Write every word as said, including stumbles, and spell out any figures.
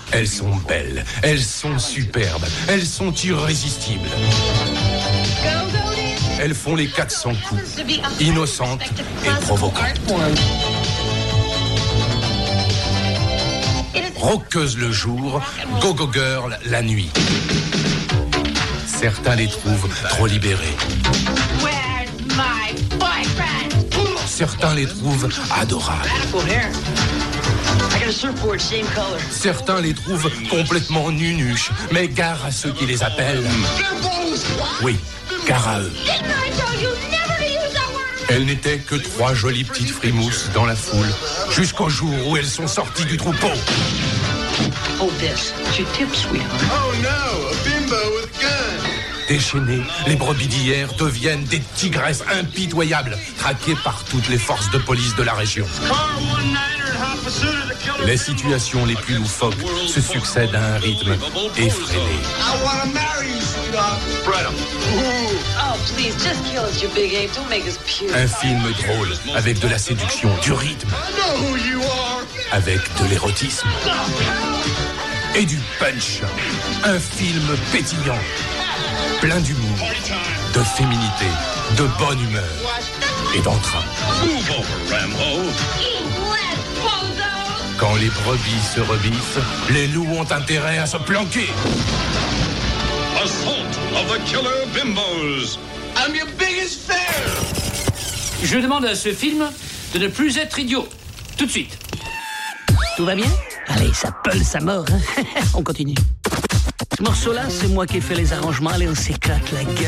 Elles sont belles, elles sont superbes, elles sont irrésistibles. Elles font les quatre cents coups, innocentes et provocantes. Rockeuses le jour, go-go girl la nuit. Certains les trouvent trop libérés. Certains les trouvent adorables. Certains les trouvent complètement nunuches, mais gare à ceux qui les appellent. Oui, gare à eux. Elles n'étaient que trois jolies petites frimousses dans la foule, jusqu'au jour où elles sont sorties du troupeau. Oh, this. It's your tip, sweetheart. Oh no, a bimbo with a gun. Déchaînées, les brebis d'hier deviennent des tigresses impitoyables, traquées par toutes les forces de police de la région. Les situations les plus loufoques se succèdent à un rythme effréné. Un film drôle, avec de la séduction, du rythme, avec de l'érotisme et du punch. Un film pétillant, plein d'humour, de féminité, de bonne humeur et d'entrain. Quand les brebis se rebiffent, les loups ont intérêt à se planquer. Assault of the killer bimbos. I'm your biggest fan. Je demande à ce film de ne plus être idiot. Tout de suite. Tout va bien? Allez, ça peule sa mort, hein? On continue. Ce morceau-là, c'est moi qui ai fait les arrangements. Allez, on s'éclate la gueule.